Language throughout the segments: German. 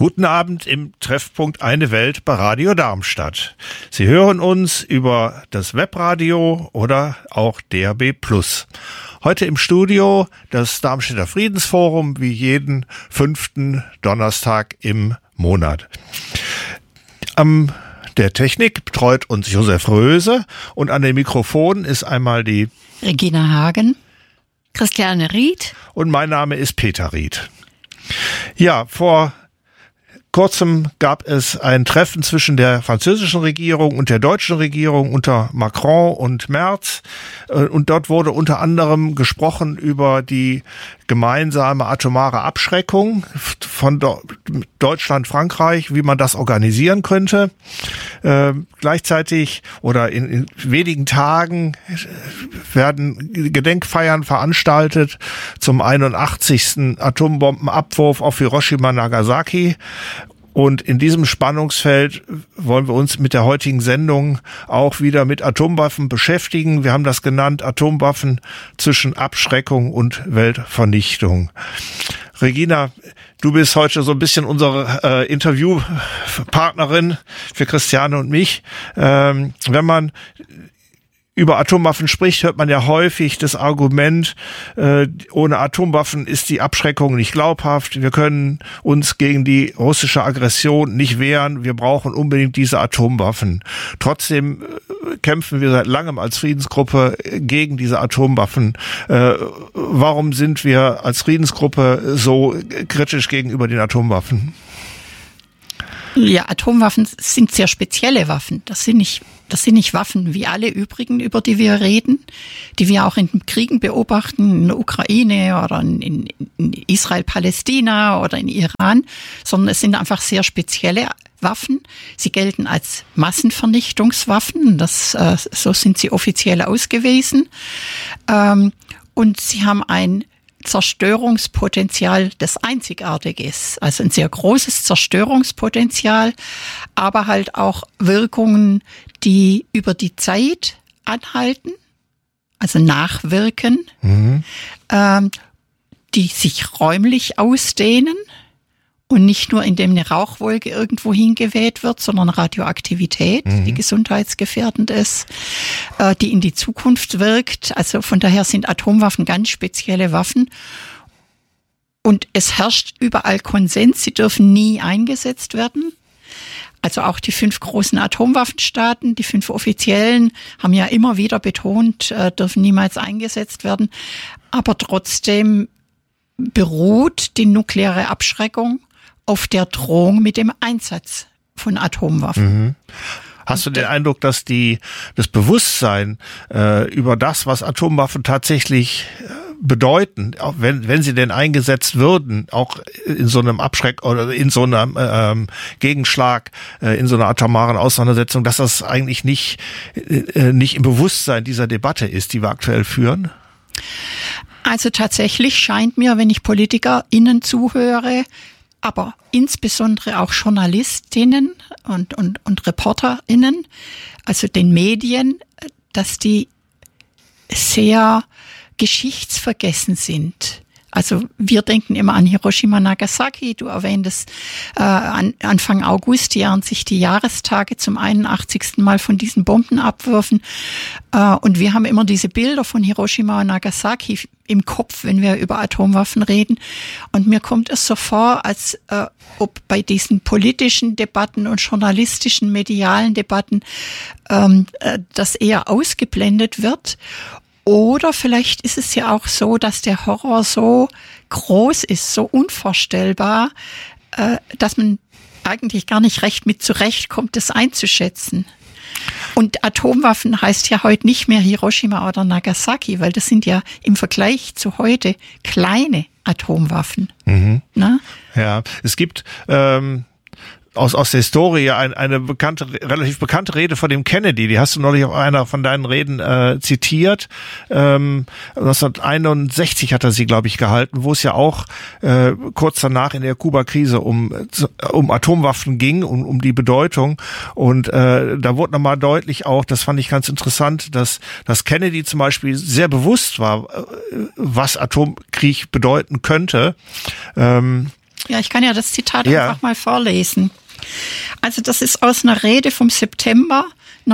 Guten Abend im Treffpunkt Eine Welt bei Radio Darmstadt. Sie hören uns über das Webradio oder auch DAB+. Heute im Studio das Darmstädter Friedensforum, wie jeden 5. Donnerstag im Monat. Am der Technik betreut uns Josef Röse und an den Mikrofonen ist einmal die Regina Hagen, Christiane Ried und mein Name ist Peter Ried. Ja, vor kurzem gab es ein Treffen zwischen der französischen Regierung und der deutschen Regierung unter Macron und Merz. Und dort wurde unter anderem gesprochen über die gemeinsame atomare Abschreckung von Deutschland, Frankreich, wie man das organisieren könnte. Gleichzeitig oder in wenigen Tagen werden Gedenkfeiern veranstaltet zum 81. Atombombenabwurf auf Hiroshima, Nagasaki. Und in diesem Spannungsfeld wollen wir uns mit der heutigen Sendung auch wieder mit Atomwaffen beschäftigen. Wir haben das genannt, Atomwaffen zwischen Abschreckung und Weltvernichtung. Regina, du bist heute so ein bisschen unsere Interviewpartnerin für Christiane und mich. Wenn man über Atomwaffen spricht, hört man ja häufig das Argument, ohne Atomwaffen ist die Abschreckung nicht glaubhaft. Wir können uns gegen die russische Aggression nicht wehren. Wir brauchen unbedingt diese Atomwaffen. Trotzdem kämpfen wir seit langem als Friedensgruppe gegen diese Atomwaffen. Warum sind wir als Friedensgruppe so kritisch gegenüber den Atomwaffen? Ja, Atomwaffen sind sehr spezielle Waffen. Das sind nicht Waffen wie alle übrigen, über die wir reden, die wir auch in Kriegen beobachten, in der Ukraine oder in Israel-Palästina oder in Iran, sondern es sind einfach sehr spezielle Waffen. Sie gelten als Massenvernichtungswaffen, so sind sie offiziell ausgewiesen. Und sie haben ein Zerstörungspotenzial, das einzigartig ist. Also ein sehr großes Zerstörungspotenzial, aber halt auch Wirkungen, die über die Zeit anhalten, also nachwirken, die sich räumlich ausdehnen und nicht nur indem eine Rauchwolke irgendwo hingeweht wird, sondern Radioaktivität, die gesundheitsgefährdend ist, die in die Zukunft wirkt. Also von daher sind Atomwaffen ganz spezielle Waffen. Und es herrscht überall Konsens, sie dürfen nie eingesetzt werden. Also auch die 5 großen Atomwaffenstaaten, die 5 offiziellen, haben ja immer wieder betont, dürfen niemals eingesetzt werden. Aber trotzdem beruht die nukleare Abschreckung auf der Drohung mit dem Einsatz von Atomwaffen. Hast du den Eindruck, dass das Bewusstsein über das, was Atomwaffen tatsächlich bedeuten, auch wenn sie denn eingesetzt würden, auch in so einem oder in so einem Gegenschlag, in so einer atomaren Auseinandersetzung, dass das eigentlich nicht im Bewusstsein dieser Debatte ist, die wir aktuell führen? Also tatsächlich scheint mir, wenn ich PolitikerInnen zuhöre, aber insbesondere auch JournalistInnen und ReporterInnen, also den Medien, dass die sehr geschichtsvergessen sind. Also wir denken immer an Hiroshima, Nagasaki. Du erwähntest Anfang August jähren sich die Jahrestage zum 81. Mal von diesen Bombenabwürfen. Und wir haben immer diese Bilder von Hiroshima und Nagasaki im Kopf, wenn wir über Atomwaffen reden. Und mir kommt es so vor, als ob bei diesen politischen Debatten und journalistischen, medialen Debatten das eher ausgeblendet wird. Oder vielleicht ist es ja auch so, dass der Horror so groß ist, so unvorstellbar, dass man eigentlich gar nicht recht mit zurechtkommt, das einzuschätzen. Und Atomwaffen heißt ja heute nicht mehr Hiroshima oder Nagasaki, weil das sind ja im Vergleich zu heute kleine Atomwaffen. Na? Ja, es gibt aus der Historie eine relativ bekannte Rede von dem Kennedy, die hast du neulich auf einer von deinen Reden zitiert. 1961 hat er sie, glaube ich, gehalten, wo es ja auch kurz danach in der Kuba-Krise um Atomwaffen ging, um die Bedeutung. Und da wurde nochmal deutlich auch, das fand ich ganz interessant, dass Kennedy zum Beispiel sehr bewusst war, was Atomkrieg bedeuten könnte. Ja, ich kann ja das Zitat einfach mal vorlesen. Also das ist aus einer Rede vom September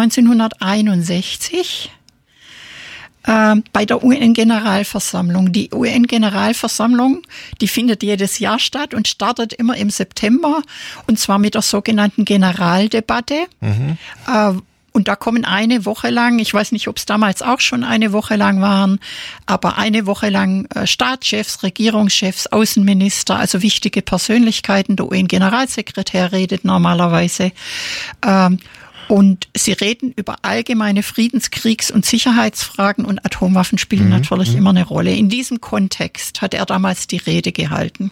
1961 bei der UN-Generalversammlung. Die UN-Generalversammlung, die findet jedes Jahr statt und startet immer im September, und zwar mit der sogenannten Generaldebatte. Und da kommen eine Woche lang, ich weiß nicht, ob es damals auch schon eine Woche lang waren, aber eine Woche lang Staatschefs, Regierungschefs, Außenminister, also wichtige Persönlichkeiten. Der UN-Generalsekretär redet normalerweise. Und sie reden über allgemeine Friedens-, Kriegs- und Sicherheitsfragen, und Atomwaffen spielen natürlich immer eine Rolle. In diesem Kontext hat er damals die Rede gehalten.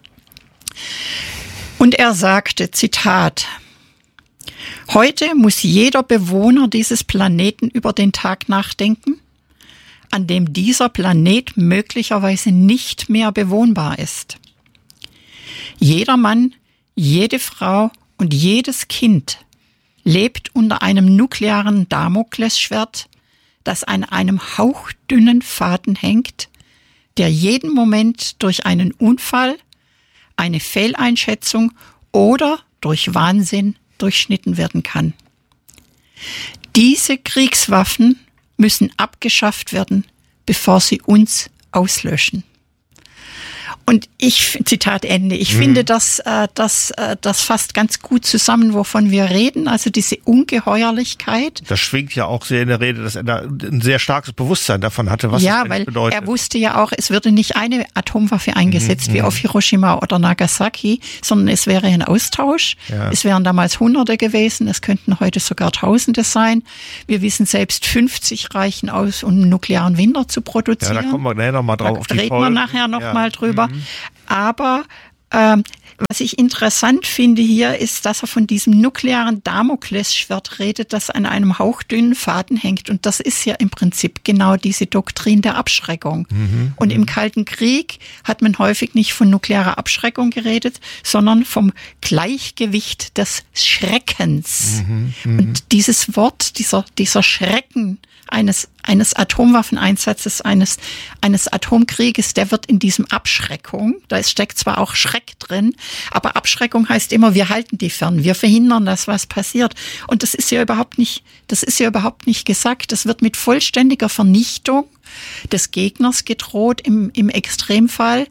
Und er sagte, Zitat: Heute muss jeder Bewohner dieses Planeten über den Tag nachdenken, an dem dieser Planet möglicherweise nicht mehr bewohnbar ist. Jeder Mann, jede Frau und jedes Kind lebt unter einem nuklearen Damoklesschwert, das an einem hauchdünnen Faden hängt, der jeden Moment durch einen Unfall, eine Fehleinschätzung oder durch Wahnsinn durchschnitten werden kann. Diese Kriegswaffen müssen abgeschafft werden, bevor sie uns auslöschen. Und Zitat Ende, ich finde, das fasst ganz gut zusammen, wovon wir reden, also diese Ungeheuerlichkeit. Das schwingt ja auch sehr in der Rede, dass er da ein sehr starkes Bewusstsein davon hatte, was das bedeutet. Ja, weil er wusste ja auch, es würde nicht eine Atomwaffe eingesetzt wie auf Hiroshima oder Nagasaki, sondern es wäre ein Austausch. Ja. Es wären damals Hunderte gewesen, es könnten heute sogar Tausende sein. Wir wissen, selbst 50 reichen aus, um einen nuklearen Winter zu produzieren. Ja, da kommen wir nachher nochmal drauf auf die Folge. Reden wir nachher nochmal drüber. Aber was ich interessant finde hier, ist, dass er von diesem nuklearen Damoklesschwert redet, das an einem hauchdünnen Faden hängt. Und das ist ja im Prinzip genau diese Doktrin der Abschreckung. Und im Kalten Krieg hat man häufig nicht von nuklearer Abschreckung geredet, sondern vom Gleichgewicht des Schreckens. Und dieses Wort, dieser Schrecken eines Atomwaffeneinsatzes, eines Atomkrieges, der wird in diesem Abschreckung, da steckt zwar auch Schreck drin, aber Abschreckung heißt immer, wir halten die fern, wir verhindern, dass was passiert. Und das ist ja überhaupt nicht gesagt. Das wird mit vollständiger Vernichtung des Gegners gedroht im Extremfall.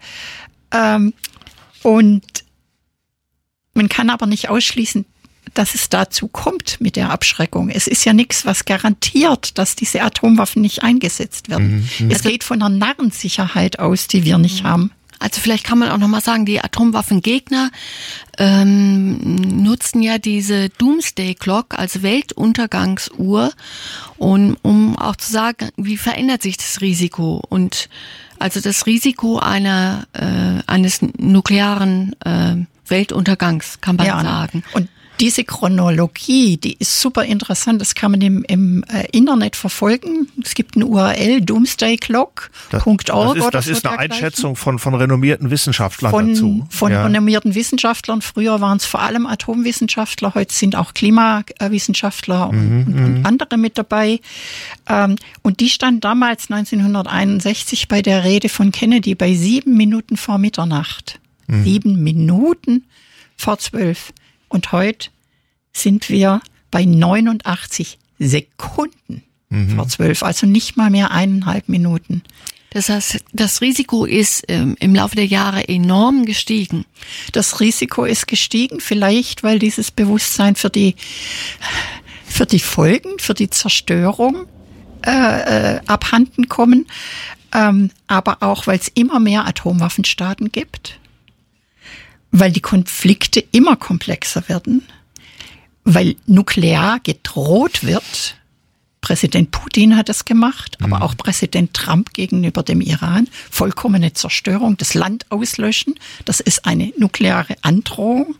Und man kann aber nicht ausschließen, dass es dazu kommt mit der Abschreckung. Es ist ja nichts, was garantiert, dass diese Atomwaffen nicht eingesetzt werden. Es geht von einer Narrensicherheit aus, die wir nicht haben. Also vielleicht kann man auch nochmal sagen, die Atomwaffengegner nutzen ja diese Doomsday Clock als Weltuntergangsuhr, um auch zu sagen, wie verändert sich das Risiko. Und also das Risiko eines nuklearen Weltuntergangs, kann man sagen. Und diese Chronologie, die ist super interessant. Das kann man im Internet verfolgen. Es gibt eine URL, doomsdayclock.org. Das ist eine Einschätzung von renommierten Wissenschaftlern dazu. Von renommierten Wissenschaftlern. Früher waren es vor allem Atomwissenschaftler. Heute sind auch Klimawissenschaftler und andere mit dabei. Und die stand damals 1961 bei der Rede von Kennedy bei 7 Minuten vor Mitternacht. 7 Minuten vor 12. Und heute sind wir bei 89 Sekunden vor 12, also nicht mal mehr 1,5 Minuten. Das heißt, das Risiko ist im Laufe der Jahre enorm gestiegen. Das Risiko ist gestiegen, vielleicht weil dieses Bewusstsein für die Folgen, für die Zerstörung abhanden kommen, aber auch weil es immer mehr Atomwaffenstaaten gibt. Weil die Konflikte immer komplexer werden, weil nuklear gedroht wird. Präsident Putin hat das gemacht, aber auch Präsident Trump gegenüber dem Iran. Vollkommene Zerstörung, das Land auslöschen, das ist eine nukleare Androhung.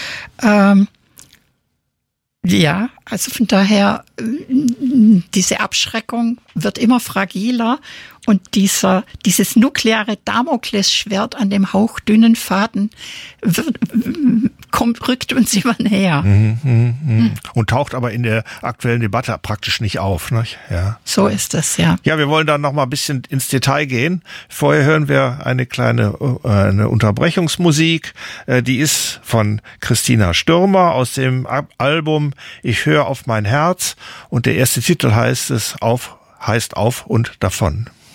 Ja, also von daher, diese Abschreckung wird immer fragiler und dieses nukleare Damoklesschwert an dem hauchdünnen Faden rückt uns immer näher. Und taucht aber in der aktuellen Debatte praktisch nicht auf. Nicht? Ja. So ist es, ja. Ja, wir wollen dann noch mal ein bisschen ins Detail gehen. Vorher hören wir eine kleine eine Unterbrechungsmusik. Die ist von Christina Stürmer aus dem Album Ich höre auf mein Herz. Und der erste Titel heißt Auf und davon.